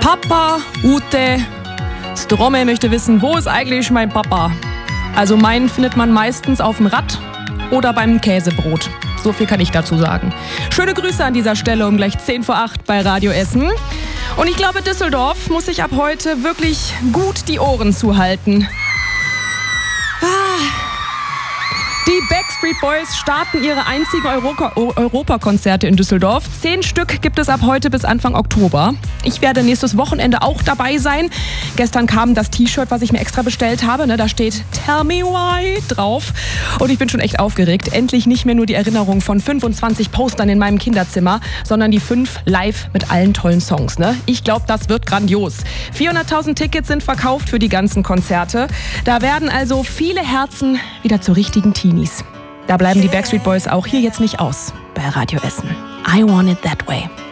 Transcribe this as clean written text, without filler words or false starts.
Papa, Ute, Strome möchte wissen, wo ist eigentlich mein Papa? Also meinen findet man meistens auf dem Rad oder beim Käsebrot. So viel kann ich dazu sagen. Schöne Grüße an dieser Stelle um gleich 8:10 bei Radio Essen. Und ich glaube, Düsseldorf muss sich ab heute wirklich gut die Ohren zuhalten. Die Backstreet Boys starten ihre einzigen Europakonzerte in Düsseldorf. 10 Stück gibt es ab heute bis Anfang Oktober. Ich werde nächstes Wochenende auch dabei sein. Gestern kam das T-Shirt, was ich mir extra bestellt habe. Da steht Tell Me Why drauf. Und ich bin schon echt aufgeregt. Endlich nicht mehr nur die Erinnerung von 25 Postern in meinem Kinderzimmer, sondern die 5 live mit allen tollen Songs. Ich glaube, das wird grandios. 400.000 Tickets sind verkauft für die ganzen Konzerte. Da werden also viele Herzen wieder zu richtigen Teenies. Da bleiben die Backstreet Boys auch hier jetzt nicht aus bei Radio Essen. I Want It That Way.